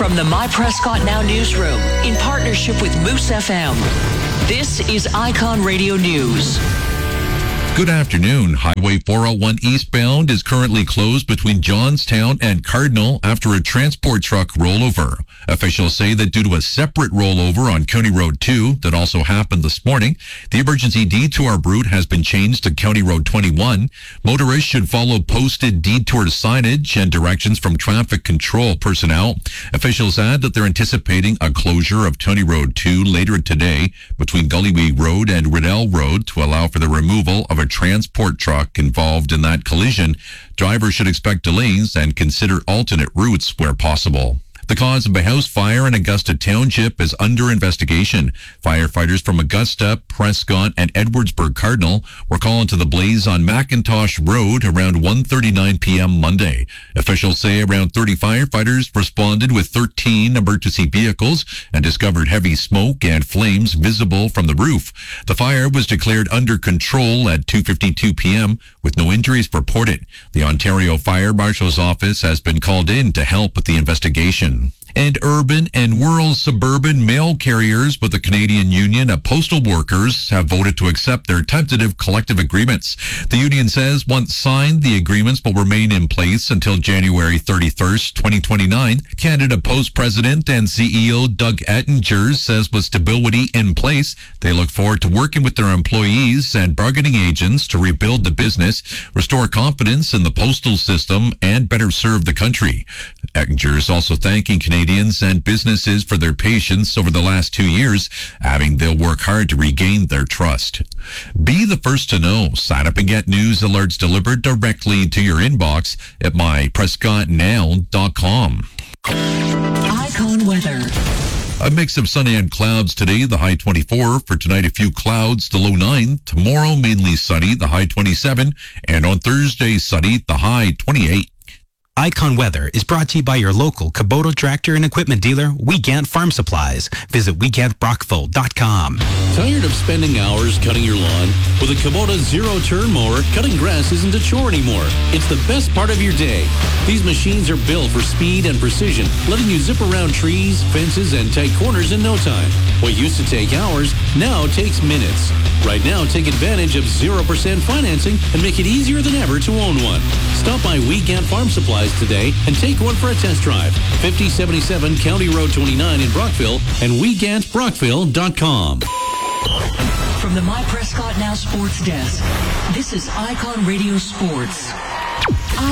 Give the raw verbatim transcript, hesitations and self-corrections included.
From the My Prescott Now newsroom, in partnership with Moose F M, this is Icon Radio News. Good afternoon. Highway four oh one eastbound is currently closed between Johnstown and Cardinal after a transport truck rollover. Officials say that due to a separate rollover on County Road two that also happened this morning, the emergency detour route has been changed to County Road twenty-one. Motorists should follow posted detour signage and directions from traffic control personnel. Officials add that they're anticipating a closure of County Road two later today between Gullywee Road and Riddell Road to allow for the removal of a transport truck involved in that collision. Drivers should expect delays and consider alternate routes where possible. The cause of a house fire in Augusta Township is under investigation. Firefighters from Augusta, Prescott, and Edwardsburg Cardinal were called to the blaze on McIntosh Road around one thirty-nine p.m. Monday. Officials say around thirty firefighters responded with thirteen emergency vehicles and discovered heavy smoke and flames visible from the roof. The fire was declared under control at two fifty-two p.m. with no injuries reported. The Ontario Fire Marshal's office has been called in to help with the investigation. And urban and rural suburban mail carriers with the Canadian Union of Postal Workers have voted to accept their tentative collective agreements. The union says once signed, the agreements will remain in place until January thirty-first, twenty twenty-nine. Canada Post President and C E O Doug Ettinger says with stability in place, they look forward to working with their employees and bargaining agents to rebuild the business, restore confidence in the postal system, and better serve the country. Ettinger is also thanking Canadians and businesses for their patience over the last two years, adding they'll work hard to regain their trust. Be the first to know. Sign up and get news alerts delivered directly to your inbox at my prescott now dot com. Icon weather. A mix of sun and clouds today, the high twenty-four. For tonight, a few clouds, the low nine. Tomorrow, mainly sunny, the high twenty-seven. And on Thursday, sunny, the high twenty-eight. Icon Weather is brought to you by your local Kubota tractor and equipment dealer, Weekend Farm Supplies. Visit weekend brockville dot com. Tired of spending hours cutting your lawn? With a Kubota zero-turn mower, cutting grass isn't a chore anymore. It's the best part of your day. These machines are built for speed and precision, letting you zip around trees, fences, and tight corners in no time. What used to take hours now takes minutes. Right now, take advantage of zero percent financing and make it easier than ever to own one. Stop by Weekend Farm Supplies today and take one for a test drive. fifty seventy-seven County Road twenty-nine in Brockville and we gant brockville dot com. From the My Prescott Now Sports Desk, this is Icon Radio Sports.